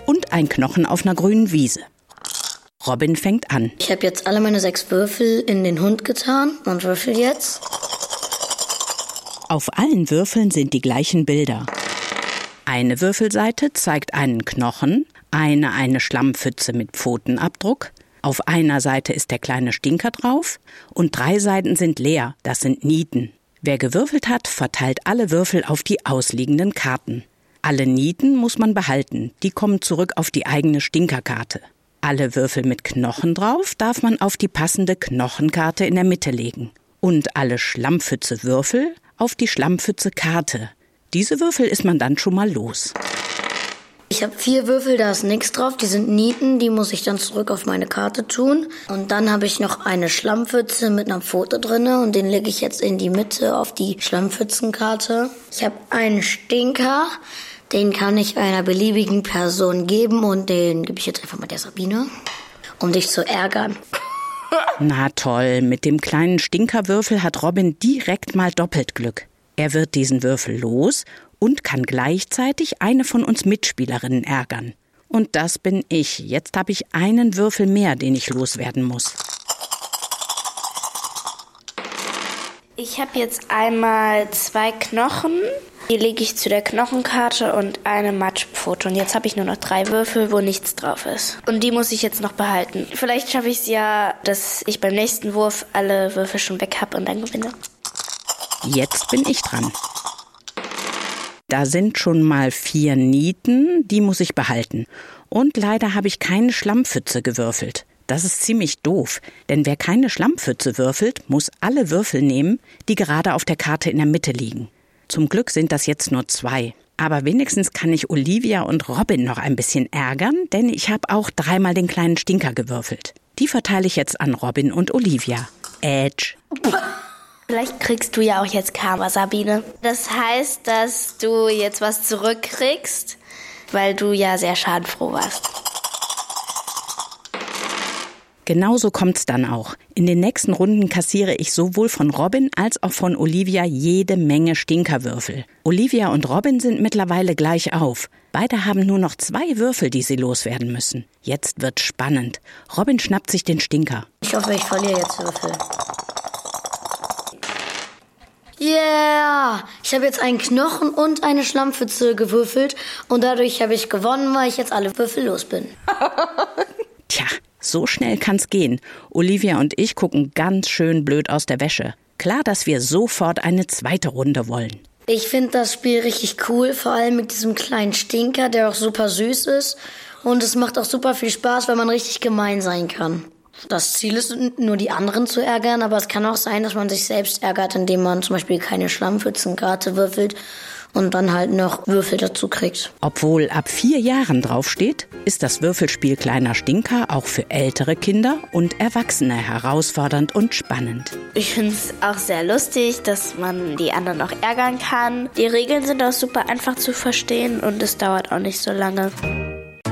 und ein Knochen auf einer grünen Wiese. Robin fängt an. Ich habe jetzt alle meine 6 Würfel in den Hund getan und würfel jetzt. Auf allen Würfeln sind die gleichen Bilder. Eine Würfelseite zeigt einen Knochen, eine Schlammpfütze mit Pfotenabdruck. Auf einer Seite ist der kleine Stinker drauf und 3 Seiten sind leer, das sind Nieten. Wer gewürfelt hat, verteilt alle Würfel auf die ausliegenden Karten. Alle Nieten muss man behalten, die kommen zurück auf die eigene Stinkerkarte. Alle Würfel mit Knochen drauf darf man auf die passende Knochenkarte in der Mitte legen. Und alle Schlammpfütze-Würfel auf die Schlammpfütze-Karte. Diese Würfel ist man dann schon mal los. Ich habe 4 Würfel, da ist nichts drauf, die sind Nieten, die muss ich dann zurück auf meine Karte tun. Und dann habe ich noch eine Schlammpfütze mit einer Pfote drinne und den lege ich jetzt in die Mitte auf die Schlammpfützenkarte. Ich habe einen Stinker, den kann ich einer beliebigen Person geben und den gebe ich jetzt einfach mal der Sabine, um dich zu ärgern. Na toll, mit dem kleinen Stinkerwürfel hat Robin direkt mal doppelt Glück. Er wird diesen Würfel los und kann gleichzeitig eine von uns Mitspielerinnen ärgern. Und das bin ich. Jetzt habe ich einen Würfel mehr, den ich loswerden muss. Ich habe jetzt einmal 2 Knochen. Die lege ich zu der Knochenkarte und eine Matschpfote. Und jetzt habe ich nur noch 3 Würfel, wo nichts drauf ist. Und die muss ich jetzt noch behalten. Vielleicht schaffe ich es ja, dass ich beim nächsten Wurf alle Würfel schon weg habe und dann gewinne. Jetzt bin ich dran. Da sind schon mal 4 Nieten, die muss ich behalten. Und leider habe ich keine Schlammpfütze gewürfelt. Das ist ziemlich doof, denn wer keine Schlammpfütze würfelt, muss alle Würfel nehmen, die gerade auf der Karte in der Mitte liegen. Zum Glück sind das jetzt nur 2. Aber wenigstens kann ich Olivia und Robin noch ein bisschen ärgern, denn ich habe auch 3-mal den kleinen Stinker gewürfelt. Die verteile ich jetzt an Robin und Olivia. Edge. Vielleicht kriegst du ja auch jetzt Karma, Sabine. Das heißt, dass du jetzt was zurückkriegst, weil du ja sehr schadenfroh warst. Genauso kommt's dann auch. In den nächsten Runden kassiere ich sowohl von Robin als auch von Olivia jede Menge Stinkerwürfel. Olivia und Robin sind mittlerweile gleich auf. Beide haben nur noch 2 Würfel, die sie loswerden müssen. Jetzt wird's spannend. Robin schnappt sich den Stinker. Ich hoffe, ich verliere jetzt Würfel. Yeah! Ich habe jetzt einen Knochen und eine Schlammpfütze gewürfelt und dadurch habe ich gewonnen, weil ich jetzt alle Würfel los bin. Tja, so schnell kann's gehen. Olivia und ich gucken ganz schön blöd aus der Wäsche. Klar, dass wir sofort eine zweite Runde wollen. Ich finde das Spiel richtig cool, vor allem mit diesem kleinen Stinker, der auch super süß ist. Und es macht auch super viel Spaß, weil man richtig gemein sein kann. Das Ziel ist nur, die anderen zu ärgern, aber es kann auch sein, dass man sich selbst ärgert, indem man zum Beispiel keine Schlammpfützenkarte würfelt und dann halt noch Würfel dazu kriegt. Obwohl ab 4 Jahren draufsteht, ist das Würfelspiel Kleiner Stinker auch für ältere Kinder und Erwachsene herausfordernd und spannend. Ich finde es auch sehr lustig, dass man die anderen auch ärgern kann. Die Regeln sind auch super einfach zu verstehen und es dauert auch nicht so lange.